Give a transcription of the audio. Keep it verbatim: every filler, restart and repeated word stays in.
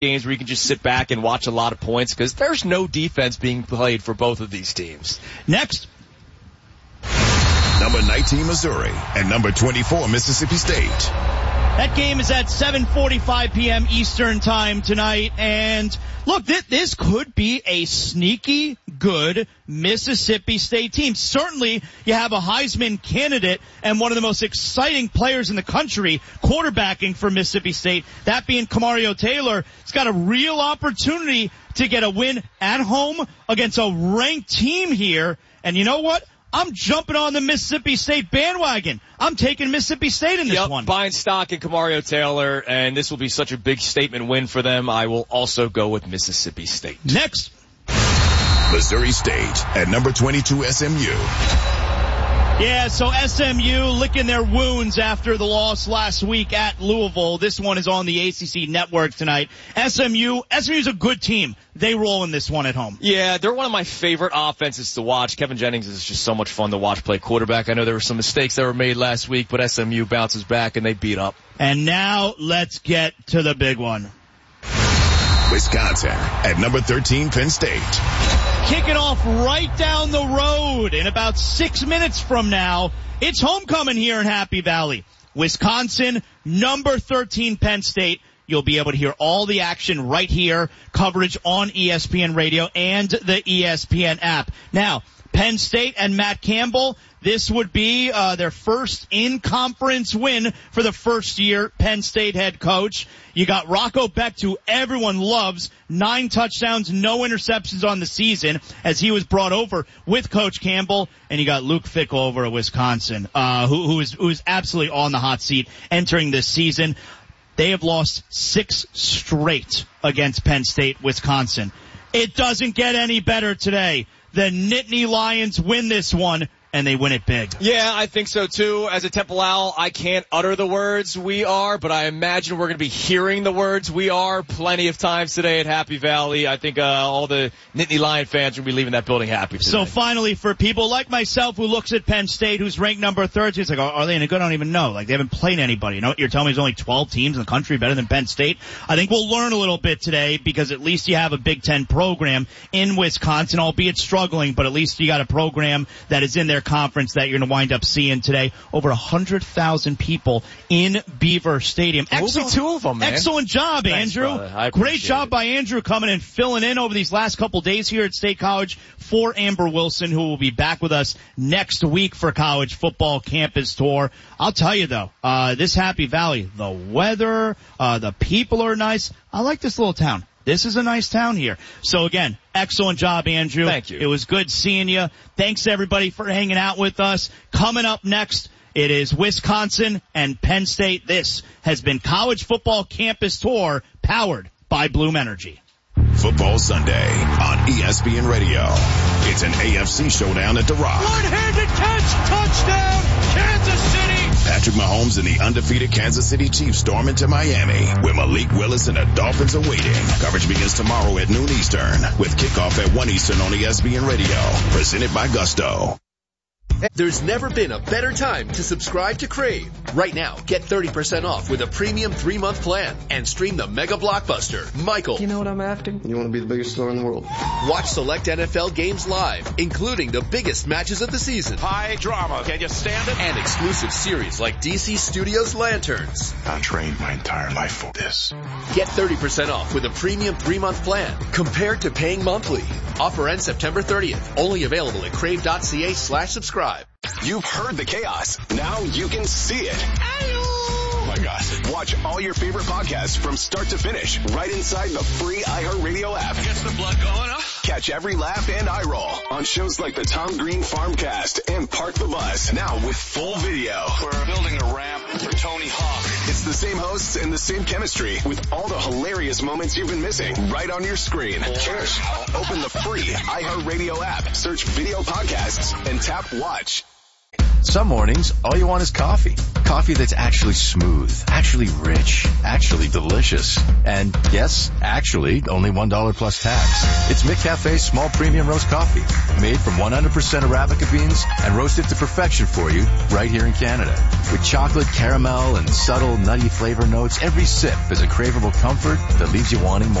games where you can just sit back and watch a lot of points because there's no defense being played for both of these teams. Next. Number nineteen, Missouri, and number twenty-four, Mississippi State. That game is at seven forty-five p.m. Eastern time tonight. And look, this, this could be a sneaky good Mississippi State team. Certainly, you have a Heisman candidate and one of the most exciting players in the country quarterbacking for Mississippi State. That being Kamario Taylor. He's got a real opportunity to get a win at home against a ranked team here. And you know what? I'm jumping on the Mississippi State bandwagon. I'm taking Mississippi State in this yep, one. Buying stock in Kamario Taylor, and this will be such a big statement win for them. I will also go with Mississippi State. Next. Missouri State at number twenty-two, S M U. Yeah, so S M U licking their wounds after the loss last week at Louisville. This one is on the A C C network tonight. S M U, S M U's a good team. They roll in this one at home. Yeah, they're one of my favorite offenses to watch. Kevin Jennings is just so much fun to watch play quarterback. I know there were some mistakes that were made last week, but S M U bounces back and they beat up. And now let's get to the big one. Wisconsin at number thirteen, Penn State. Kicking off right down the road in about six minutes from now. It's homecoming here in Happy Valley. Wisconsin, number thirteen, Penn State. You'll be able to hear all the action right here, coverage on E S P N Radio and the E S P N app. Now, Penn State and Matt Campbell, this would be uh their first in-conference win for the first year Penn State head coach. You got Rocco Becht, who everyone loves, nine touchdowns, no interceptions on the season as he was brought over with Coach Campbell. And you got Luke Fickell over at Wisconsin, uh who, who is who is absolutely on the hot seat entering this season. They have lost six straight against Penn State, Wisconsin. It doesn't get any better today. The Nittany Lions win this one, and they win it big. Yeah, I think so too. As a Temple Owl, I can't utter the words "we are," but I imagine we're going to be hearing the words "we are" plenty of times today at Happy Valley. I think uh, all the Nittany Lion fans will be leaving that building happy today. So finally, for people like myself who looks at Penn State, who's ranked number thirteen, it's like, are they any good? I don't even know. Like, they haven't played anybody. You know what you're telling me? There's only twelve teams in the country better than Penn State. I think we'll learn a little bit today because at least you have a Big Ten program in Wisconsin, albeit struggling, but at least you got a program that is in their conference that you're going to wind up seeing today. Over one hundred thousand people in Beaver Stadium. Excellent, two of them, man. Excellent job, Thanks, Andrew. Great job it. by Andrew coming and filling in over these last couple days here at State College for Amber Wilson, who will be back with us next week for College Football Campus Tour. I'll tell you, though, uh this Happy Valley, the weather, uh the people are nice. I like this little town. This is a nice town here. So again, excellent job, Andrew. Thank you. It was good seeing you. Thanks everybody for hanging out with us. Coming up next, it is Wisconsin and Penn State. This has been College Football Campus Tour, powered by Bloom Energy. Football Sunday on E S P N Radio. It's an A F C showdown at the Rock. One-handed catch, touchdown, Kansas City. Patrick Mahomes and the undefeated Kansas City Chiefs storm into Miami, where Malik Willis and the Dolphins are waiting. Coverage begins tomorrow at noon Eastern, with kickoff at one Eastern on E S P N Radio. Presented by Gusto. There's never been a better time to subscribe to Crave. Right now, get thirty percent off with a premium three-month plan and stream the mega blockbuster, Michael. You know what I'm after? You want to be the biggest star in the world. Watch select N F L games live, including the biggest matches of the season. High drama. Can you stand it? And exclusive series like D C Studios Lanterns. I trained my entire life for this. Get thirty percent off with a premium three-month plan compared to paying monthly. Offer ends September thirtieth. Only available at crave.ca slash subscribe. You've heard the chaos. Now you can see it. Oh my gosh. Watch all your favorite podcasts from start to finish right inside the free iHeartRadio app. Gets the blood going, huh? Catch every laugh and eye roll on shows like the Tom Green Farmcast and Park the Bus, now with full video. We're building a ramp for Tony Hawk. It's the same hosts and the same chemistry with all the hilarious moments you've been missing right on your screen. Just open the free iHeartRadio app, search video podcasts, and tap watch. Some mornings, all you want is coffee. Coffee that's actually smooth, actually rich, actually delicious. And yes, actually only one dollar plus tax. It's McCafe's small premium roast coffee, made from one hundred percent Arabica beans and roasted to perfection for you right here in Canada. With chocolate, caramel, and subtle nutty flavor notes, every sip is a craveable comfort that leaves you wanting more.